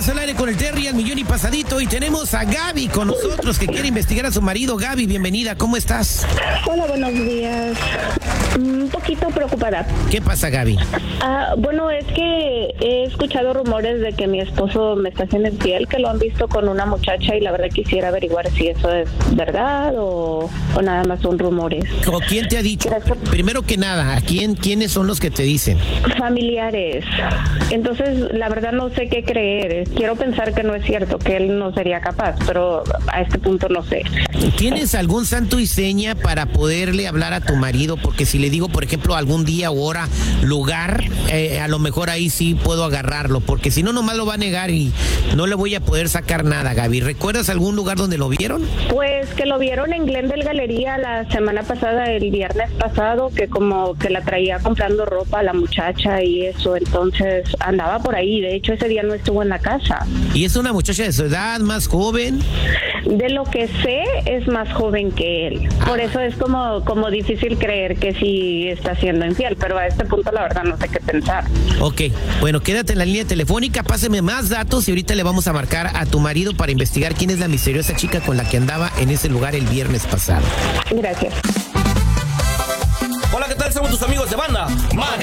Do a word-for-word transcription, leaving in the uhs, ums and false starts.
al aire con el Terry, al millón y pasadito, y tenemos a Gaby con nosotros que quiere investigar a su marido. Gaby, bienvenida, ¿cómo estás? Hola, buenos días. Un poquito preocupada. ¿Qué pasa, Gaby? Ah, bueno, es que he escuchado rumores de que mi esposo me está haciendo infiel, que lo han visto con una muchacha y la verdad quisiera averiguar si eso es verdad o, o nada más son rumores. ¿O quién te ha dicho? Primero que nada, ¿a quién, quiénes son los que te dicen? Familiares. Entonces, la verdad no sé qué creer. Quiero pensar que no es cierto, que él no sería capaz, pero a este punto no sé. ¿Tienes algún santo y seña para poderle hablar a tu marido? Porque si le digo, por ejemplo, algún día o hora, lugar, eh, a lo mejor ahí sí puedo agarrarlo, porque si no, nomás lo va a negar y no le voy a poder sacar nada, Gaby. ¿Recuerdas algún lugar donde lo vieron? Pues que lo vieron en Glendale Galería la semana pasada, el viernes pasado, que como que la traía comprando ropa a la muchacha y eso, entonces andaba por ahí. De hecho, ese día no estuvo en la casa. ¿Y es una muchacha de su edad, más joven? De lo que sé, es más joven que él. Por eso es como, como difícil creer que sí está siendo infiel, pero a este punto la verdad no sé qué pensar. Ok, bueno, quédate en la línea telefónica, páseme más datos y ahorita le vamos a marcar a tu marido para investigar quién es la misteriosa chica con la que andaba en ese lugar el viernes pasado. Gracias. Hola, ¿qué tal? Somos tus amigos de banda. Man.